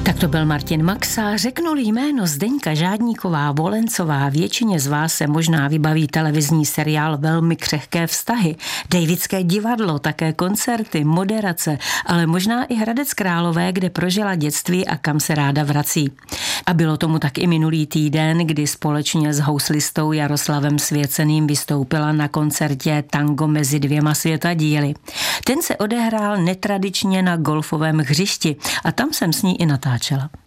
Tak to byl Martin Maxa. Řeknu-li jméno Zdeňka Žádníková Volencová, většině z vás se možná vybaví televizní seriál Velmi křehké vztahy, Davidské divadlo, také koncerty, moderace, ale možná i Hradec Králové, kde prožila dětství a kam se ráda vrací. A bylo tomu tak i minulý týden, kdy společně s houslistou Jaroslavem Svěceným vystoupila na koncertě Tango mezi dvěma světadíly. Ten se odehrál netradičně na golfovém hřišti a tam jsem s ní i natáčela.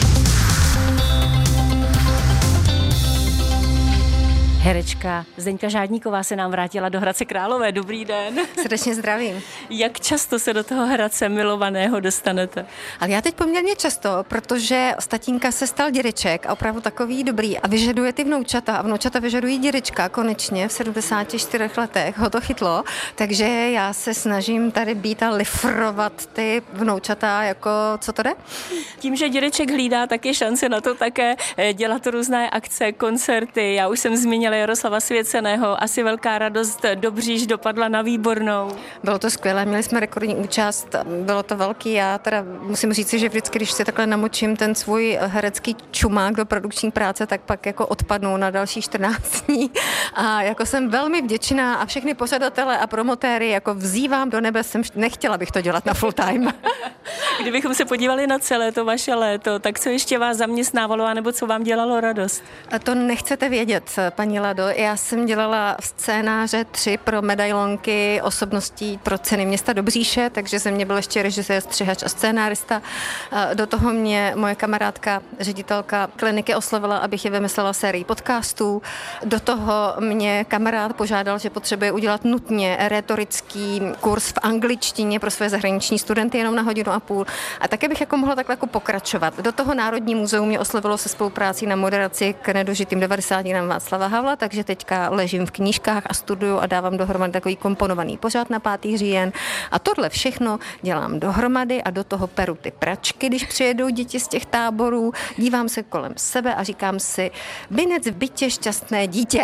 Herečka Zdeňka Žádníková se nám vrátila do Hradce Králové. Dobrý den. Srdečně zdravím. Jak často se do toho Hradce milovaného dostanete? Ale já teď poměrně často, protože z tatínka se stal dědeček a opravdu takový dobrý a vyžaduje ty vnoučata a vnoučata vyžadují dědečka. Konečně v 74 letech ho to chytlo, takže já se snažím tady být a lifrovat ty vnoučata, jako co to jde? Tím, že dědeček hlídá, tak je šance na to také dělat různé akce, koncerty. Já už jsem zmínila Jaroslava Svěceného, asi velká radost, Dobříš dopadla na výbornou. Bylo to skvělé, měli jsme rekordní účast, bylo to velký, já teda musím říct, že vždycky, když si takhle namočím ten svůj herecký čumák do produkční práce, tak pak jako odpadnu na další 14 dní a jako jsem velmi vděčná a všechny pořadatele a promotéry jako vzývám do nebe, nechtěla bych to dělat na full time. Kdybychom se podívali na celé to vaše léto, tak co ještě vás zaměstnávalo, anebo co vám dělalo radost? A to nechcete vědět, paní Lado. Já jsem dělala scénáře 3 pro medailonky osobností pro ceny města Dobříše, takže ze mě byl ještě režisér, střihač a scénárista. Do toho mě moje kamarádka, ředitelka kliniky oslovila, abych je vymyslela sérii podcastů. Do toho mě kamarád požádal, že potřebuje udělat nutně rétorický kurz v angličtině pro své zahraniční studenty jenom na 1,5 hodiny. A také bych jako mohla takhle jako pokračovat. Do toho Národní muzeum mě oslovilo se spoluprácí na moderaci k nedožitým 90. Václava Havla, takže teďka ležím v knížkách a studuju a dávám dohromady takový komponovaný pořad na 5. říjen. A tohle všechno dělám dohromady a do toho peru ty pračky, když přijedou děti z těch táborů, dívám se kolem sebe a říkám si, Binec v bytě šťastné dítě.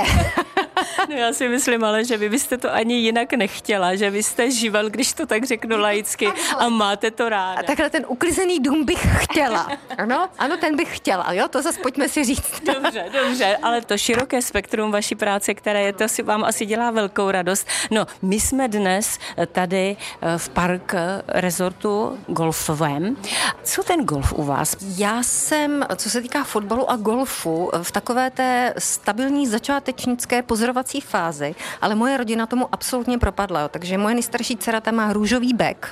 No já si myslím ale, že vy byste to ani jinak nechtěla, že vy jste živel, když to tak řeknu laicky, a máte to ráda. A takhle ten uklizený dům bych chtěla. Ano, ten bych chtěla, jo, to zase pojďme si říct. Dobře, ale to široké spektrum vaší práce, které je, to si vám asi dělá velkou radost. No, my jsme dnes tady v park resortu golfovém. Co ten golf u vás? Já jsem, co se týká fotbalu a golfu, v takové té stabilní začátečnické pozorovací fázi, ale moje rodina tomu absolutně propadla, jo. Takže moje nejstarší dcera tam má růžový bek,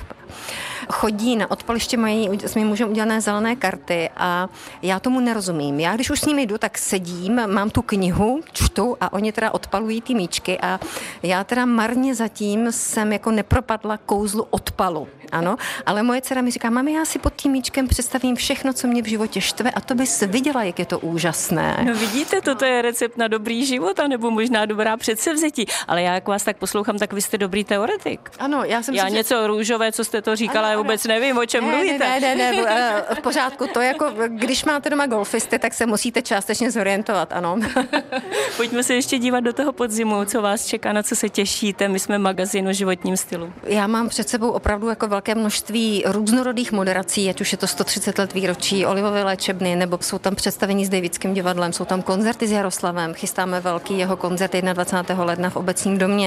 chodí na odpaliště, mají s mým mužem udělané zelené karty a já tomu nerozumím. Já když už s nimi jdu, tak sedím, mám tu knihu, čtu a oni teda odpalují ty míčky a já teda marně zatím jsem jako nepropadla kouzlu odpalu, ano, ale moje dcera mi říká, mami, já si pod tím míčkem představím všechno, co mě v životě štve a to bys viděla, jak je to úžasné. No vidíte, toto je recept na dobrý život a nebo možná dobrá předsevzetí, ale já jak vás tak poslouchám, tak vy jste dobrý teoretik. Ano, já něco růžové, co jste to říkala, já vůbec nevím, o čem mluvíte. Ne, v pořádku, to jako, když máte doma golfisty, tak se musíte částečně zorientovat, ano. Pojďme se ještě dívat do toho podzimu, co vás čeká, na co se těšíte, my jsme magazín o životním stylu. Já mám před sebou opravdu jako velké množství různorodých moderací, ať už je to 130 let výročí Olivovy léčebny, nebo jsou tam představení s Davidským divadlem, jsou tam koncerty s Jaroslavem, chystáme velký jeho koncert 21. ledna v Obecním domě.